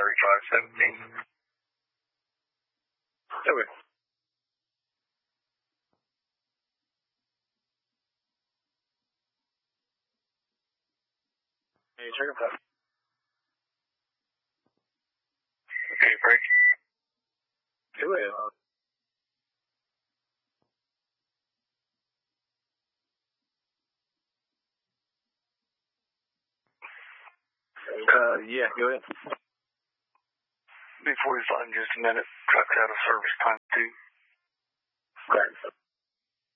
3517. Okay. Hey, check up that. Okay, break. Do it. Yeah, go ahead. Before you find just a minute, truck's out of service time 2. Right.